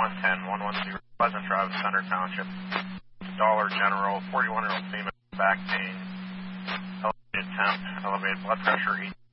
110 Pleasant Drive, Center Township. Dollar General, 41-year-old female, back pain, elevated temp, elevated blood pressure,